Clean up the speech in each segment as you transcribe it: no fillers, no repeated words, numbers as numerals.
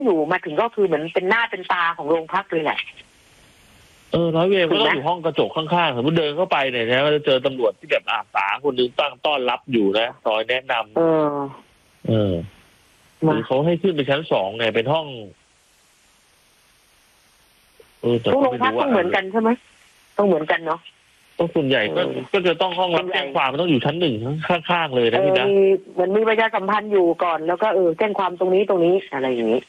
อยู่มาถึงก็คือเหมือนเป็นหน้าเป็นตาของโรงพักเลยแหละร้อยเวรก็ต้องอยู่ห้องกระจกข้างๆสมมติเดินเข้าไปเนี่ยนะก็จะเจอตำรวจที่แบบอาสาคนนึงตั้งต้อนรับอยู่นะคอยแนะนำหรือเขาให้ขึ้นไปชั้น2ไงเป็นห้องแต่โรงพักต้องเหมือนกันใช่ไหมต้องเหมือนกันเนาะส่วนใหญ่ก็จะต้องห้องรับแจ้งความมันต้องอยู่ชั้น1ข้างๆเลยนะพี่นะมันมีประชาสัมพันธ์อยู่ก่อนแล้วก็แจ้งความตรงนี้อะไรอย่างนี้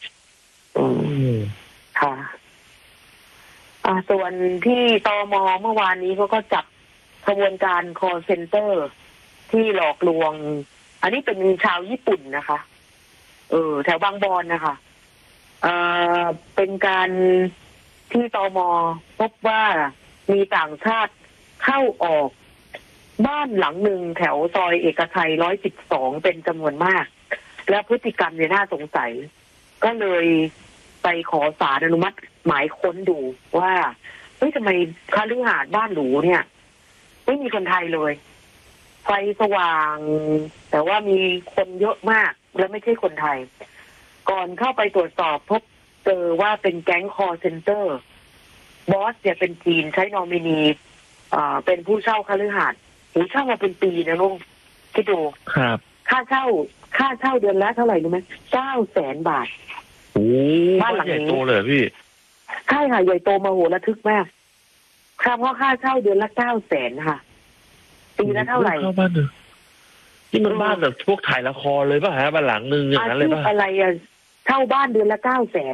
ค่ะส่วนที่ตม.เมื่อวานนี้เขาก็จับขบวนการ call center ที่หลอกลวงอันนี้เป็นชาวญี่ปุ่นนะคะแถวบางบอนนะคะเป็นการที่ตม.พบว่ามีต่างชาติเข้าออกบ้านหลังหนึ่งแถวซอยเอกชัย112เป็นจำนวนมากและพฤติกรรมเนี่ยน่าสงสัยก็เลยไปขอศาลอนุมัติหมายค้นดูว่าทำไมคฤหาสน์บ้านหรูเนี่ยไม่มีคนไทยเลยไฟสว่างแต่ว่ามีคนเยอะมากและไม่ใช่คนไทยก่อนเข้าไปตรวจสอบพบเจอว่าเป็นแก๊ง call center บอสเนี่ยเป็นจีนใช้นอมินีเป็นผู้เช่าคฤหาสน์เช่ามาเป็นปีนะลุงคิดดูครับค่าเช่าเดือนละเท่าไหร่รู้ไหม900,000 บาทบ้านหลังใหญ่โตเลยพี่ใช่ค่ะใหญ่โตมโหฬารทึกมากเพราะค่าเช่าเดือนละ900,000ค่ะปีละเท่าไหร่บ้านหนึ่งนี่มันบ้านแบบพวกถ่ายละครเลยป่ะฮะบ้านหลังนึงอย่างนั้นเลยป่ะอะไรเช่าบ้านเดือนละ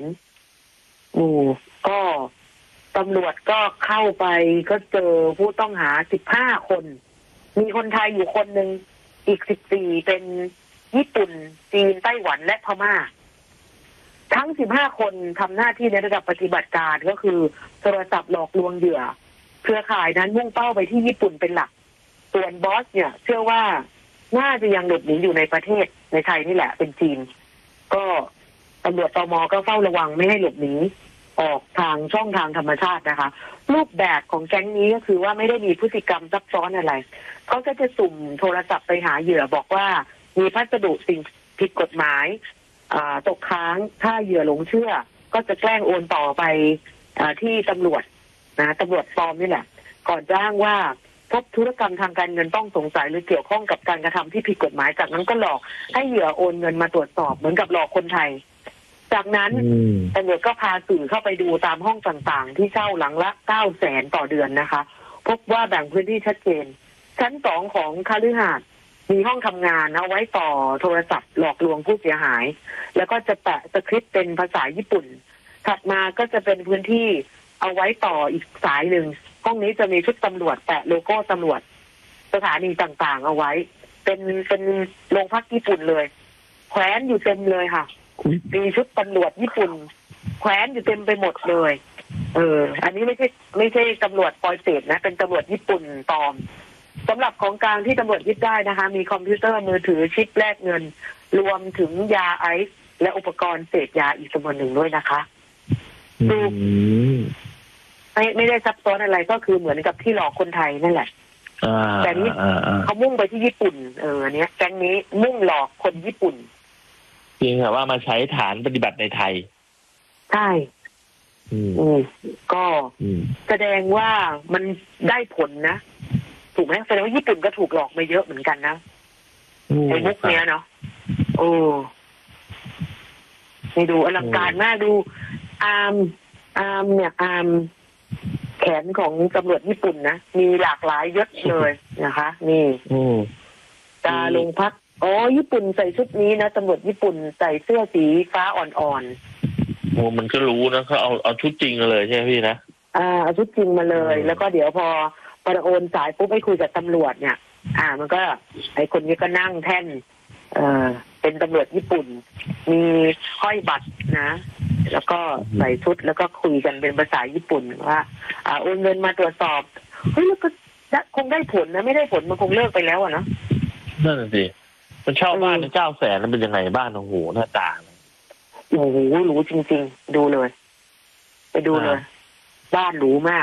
900,000ก็ตำรวจก็เข้าไปก็เจอผู้ต้องหา15 คนมีคนไทยอยู่คนหนึ่งอีก14เป็นญี่ปุ่นจีนไต้หวันและพม่าทั้ง15 คนทำหน้าที่ในระดับปฏิบัติการก็คือโทรศัพท์หลอกลวงเหยื่อเครือข่ายนั้นมุ่งเป้าไปที่ญี่ปุ่นเป็นหลักส่วนบอสเนี่ยเชื่อว่าน่าจะยังหลบหนีอยู่ในประเทศในไทยนี่แหละเป็นจีนก็ตำรวจตม.ก็เฝ้าระวังไม่ให้หลบหนีออกทางช่องทางธรรมชาตินะคะรูปแบบของแก๊งนี้ก็คือว่าไม่ได้มีพฤติกรรมซับซ้อนอะไรเขาก็จะสุ่มโทรศัพท์ไปหาเหยื่อบอกว่ามีพัสดุสิ่งผิดกฎหมายตกค้างถ้าเหยื่อหลงเชื่อก็จะแกล้งโอนต่อไปที่ตำรวจนะตำรวจปลอมนี่แหละก่อนจะอ้างว่าพบธุรกรรมทางการเงินต้องสงสัยหรือเกี่ยวข้องกับการกระทำที่ผิดกฎหมายจากนั้นก็หลอกให้เหยื่อโอนเงินมาตรวจสอบเหมือนกับหลอกคนไทยจากนั้นตำรวจก็พาสื่อเข้าไปดูตามห้องต่างๆที่เช่าหลังละ900,000ต่อเดือนนะคะพบว่าแบ่งพื้นที่ชัดเจนชั้น2ของคฤหาสน์มีห้องทำงานเอาไว้ต่อโทรศัพท์หลอกลวงผู้เสียหายแล้วก็จะแปะสคริปต์เป็นภาษาญี่ปุ่นถัดมาก็จะเป็นพื้นที่เอาไว้ต่ออีกสายหนึ่งห้องนี้จะมีชุดตำรวจแปะโลโก้ตำรวจสถานีต่างๆเอาไว้เป็นโรงพักญี่ปุ่นเลยแขวนอยู่เต็มเลยค่ะมีชุดตำรวจญี่ปุ่นแขวนอยู่เต็มไปหมดเลยอันนี้ไม่ใช่ตำรวจปอยเศษนะเป็นตำรวจญี่ปุ่นปลอมสำหรับของกลางที่ตำรวจยึดได้นะคะมีคอมพิวเตอร์มือถือชิปแลกเงินรวมถึงยาไอซ์และอุปกรณ์เสพยาอีกจำนวนหนึ่งด้วยนะคะไม่ได้ซับซ้อนอะไรก็คือเหมือนกับที่หลอกคนไทยนั่นแหละแต่นี้เขามุ่งไปที่ญี่ปุ่นอันนี้แก๊งนี้มุ่งหลอกคนญี่ปุ่นจริงค่ะว่ามาใช้ฐานปฏิบัติในไทยใช่ก็แสดงว่ามันได้ผลนะถูกไหมแสดงว่าญี่ปุ่นก็ถูกหลอกมาเยอะเหมือนกันนะไอ้มุกเนี้ยเนาะไปดูอลังการมากดูอาร์มแขนของตำรวจญี่ปุ่นนะมีหลากหลายยศเลยนะคะนี่ตาลงพักญี่ปุ่นใส่ชุดนี้นะตำรวจญี่ปุ่นใส่เสื้อสีฟ้าอ่อนๆมันก็รู้นะเขาเอาชุดจริงมาเลยใช่ไหมพี่นะเอาชุดจริงมาเลยแล้วก็เดี๋ยวพอโอนสายปุ๊บให้คุยกับตำรวจเนี่ยมันก็ไอคนนี้ก็นั่งแท่นเป็นตำรวจญี่ปุ่นมีห้อยบัตรนะแล้วก็ใส่ชุดแล้วก็คุยกันเป็นภาษาญี่ปุ่นว่าโอนเงินมาตรวจสอบแล้วก็คงได้ผลนะไม่ได้ผลมันคงเลิกไปแล้วเนาะนั่นแหละสิมันเช่าบ้าน900,000แล้วเป็นยังไงบ้านโอ้โหหน้าตาโอ้โหหรูจริงๆดูเลยไปดูเลยบ้านหรูมาก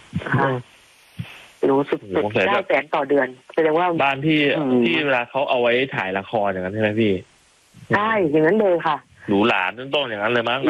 รู้สึก900,000ต่อเดือนแสดงว่าบ้านที่เวลาเขาเอาไว้ถ่ายละครอย่างนั้นใช่ไหมพี่ใช่อย่างนั้นเลยค่ะหรูหราต้องอย่างนั้นเลยมั้ง